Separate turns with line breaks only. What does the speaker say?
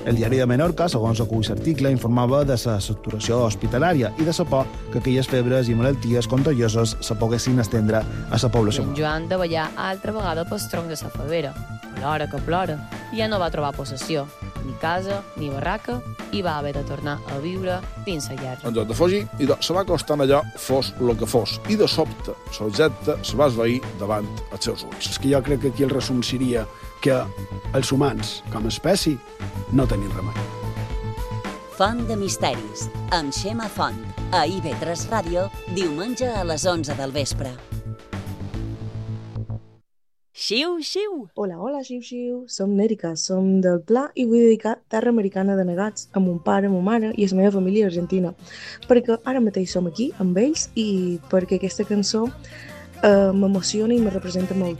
El diari de Menorca, segons acull l'article, informava de la saturació hospitalària i de la por que aquelles febres i malalties contagioses se poguessin estendre a la població.
En Joan de ballar altra vegada pel tronc de la favera. Plora que plora, i ja no va trobar possessió, ni casa ni barraca, i va haver de tornar a viure dins la guerra.
En lloc de fugir, se va acostant allò fos el que fos, i de sobte l'objecte se va esvair davant els seus ulls.
És que jo crec que aquí el resum seria que els humans, com a espècie, no tenim remei.
Font de misteris, amb Xema Font, a IB3 Ràdio, diumenge a les 11 del vespre. Xiu, xiu!
Hola, hola, xiu, xiu. Som Nèrica, som del Pla i vull dedicar Terra Americana de Negats a mon pare, ma mare i a la meva família argentina, perquè ara mateix som aquí amb ells i perquè aquesta cançó m'emociona i me representa molt.